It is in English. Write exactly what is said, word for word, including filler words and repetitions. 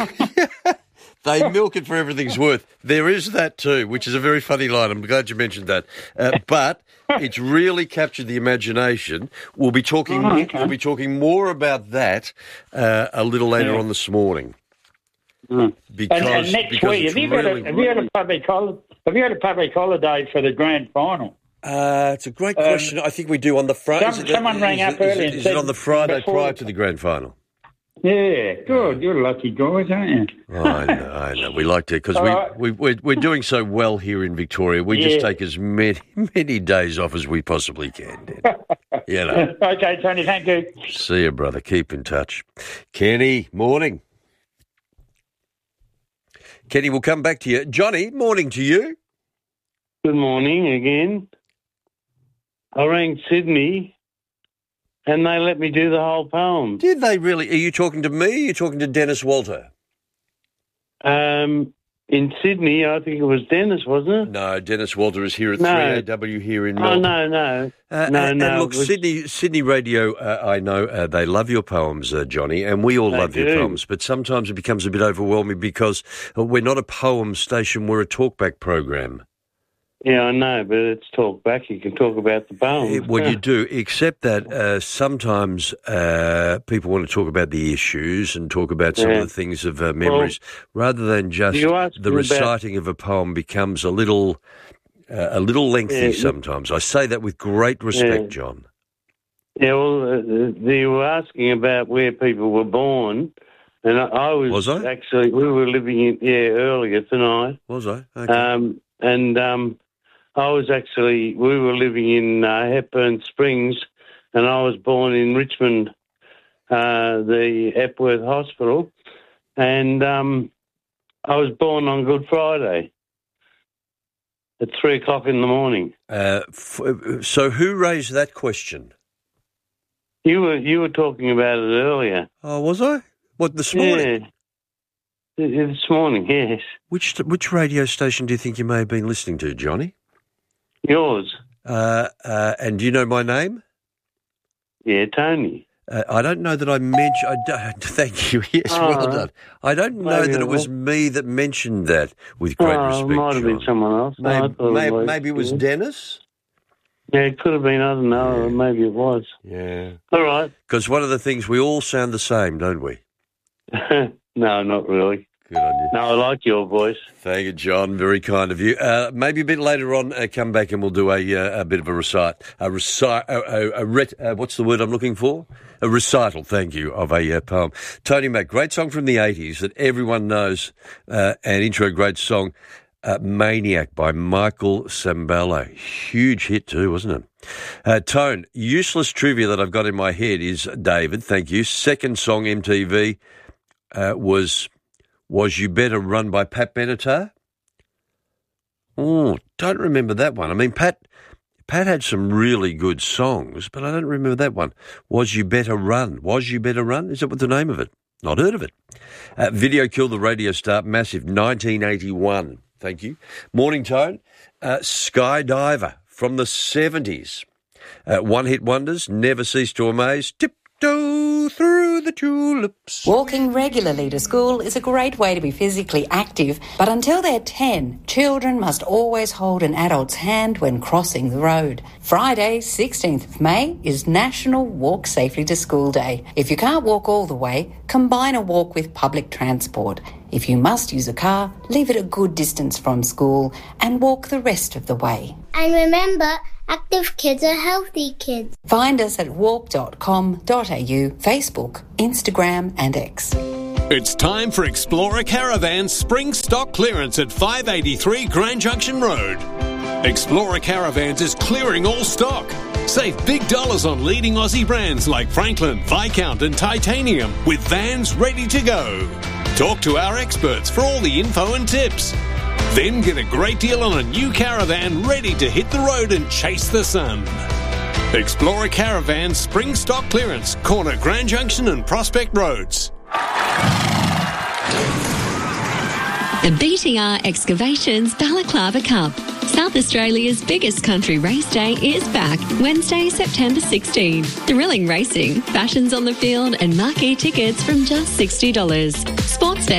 They milk it for everything's worth. There is that too, which is a very funny line. I'm glad you mentioned that. Uh, but it's really captured the imagination. We'll be talking. Oh, okay. We'll be talking more about that uh, a little later Yeah. on this morning. Mm. Because, and, and next because week, it's have you, got really, a, have you had a public holiday? Have you had a public holiday for the grand final? Uh, it's a great Um, question. I think we do on the Friday. some- someone rang up earlier and Is it said on the Friday before- prior to the grand final? Yeah, good. You're lucky guys, aren't you? Oh, I know, I know. We like to because All we, right. we we're, we're doing so well here in Victoria. We just Yeah. take as many many days off as we possibly can. Dan. You know. Okay, Tony, thank you. See you, brother. Keep in touch. Kenny, morning. Kenny, we'll come back to you. Johnny, morning to you. Good morning again. I rang Sydney and they let me do the whole poem. Did they really? Are you talking to me? Or are you talking to Dennis Walter? Um, in Sydney, I think it was Dennis, wasn't it? No, Dennis Walter is here at No. three A W here in Oh, Melbourne. no, no. Uh, no, and, no. and look, it was- Sydney, Sydney radio, uh, I know uh, they love your poems, uh, Johnny, and we all They love your do. poems, but sometimes it becomes a bit overwhelming because uh, we're not a poem station, we're a talkback program. Yeah, I know, but it's talk back. You can talk about the poem. Uh, Well, you do, except that uh, sometimes uh, people want to talk about the issues and talk about some Yeah. of the things of uh, memories, rather than just you asked the me about- reciting of a poem becomes a little, uh, a little lengthy Yeah, you- sometimes. I say that with great respect, Yeah. John. Yeah, well, uh, they were asking about where people were born, and I, I was, Was I? actually, we were living in, yeah, earlier tonight. Was I? Okay. Um, and um, I was actually, we were living in uh, Hepburn Springs, and I was born in Richmond, uh, the Epworth Hospital, and um, I was born on Good Friday at three o'clock in the morning. Uh, f- so who raised that question? You were you were talking about it earlier. Oh, was I? What, this morning? Yeah, Th- this morning, yes. Which which radio station do you think you may have been listening to, Johnny? Yours, Uh, uh, and do you know my name? yeah, Tony. Uh, I don't know that I mentioned. I don't, thank you. Yes, Oh, well done. I don't know maybe that it it was was. me that mentioned that. With great Oh, respect, it might have been John. someone else. No, I Maybe, thought it maybe, was, maybe it was yeah. Dennis. Yeah, it could have been. I don't know. Yeah. Maybe it was. Yeah. All right. Because one of the things, we all sound the same, don't we? No, not really. Good on you. No, I like your voice. Thank you, John. Very kind of you. Uh, maybe a bit later on, uh, come back and we'll do a uh, a bit of a recite, a recite, a, a, a ret, uh, what's the word I'm looking for? A recital. Thank you, of a uh, poem. Tony Mac, great song from the eighties that everyone knows. Uh, an intro, great song, uh, "Maniac" by Michael Sambello. Huge hit too, wasn't it? Uh, Tone, useless trivia that I've got in my head is David. Thank you. Second song M T V uh, was. Was You Better Run by Pat Benatar? Oh, don't remember that one. I mean, Pat Pat had some really good songs, but I don't remember that one. Was You Better Run? Was You Better Run? Is that what the name of it? Not heard of it. Uh, Video Killed the Radio Star, massive, nineteen eighty-one. Thank you. Morning Tone. Uh, Skydiver from the seventies. Uh, one-hit wonders, Never Cease to Amaze, Tiptoe Through the Tulips. Walking regularly to school is a great way to be physically active, but until they're ten, children must always hold an adult's hand when crossing the road. Friday, sixteenth of May, is National Walk Safely to School Day. If you can't walk all the way, combine a walk with public transport. If you must use a car, leave it a good distance from school and walk the rest of the way. And remember, active kids are healthy kids. Find us at walk dot com dot a u, Facebook, Instagram and X. It's time for Explorer Caravan's spring stock clearance at five eighty-three Grand Junction Road. Explorer Caravans is clearing all stock. Save big dollars on leading Aussie brands like Franklin, Viscount and Titanium with vans ready to go. Talk to our experts for all the info and tips. Then get a great deal on a new caravan ready to hit the road and chase the sun. Explorer Caravan Spring Stock Clearance, corner Grand Junction and Prospect Roads. The B T R Excavations Balaclava Cup. South Australia's biggest country race day is back Wednesday, September sixteenth. Thrilling racing, fashions on the field and marquee tickets from just sixty dollars. Sportsbet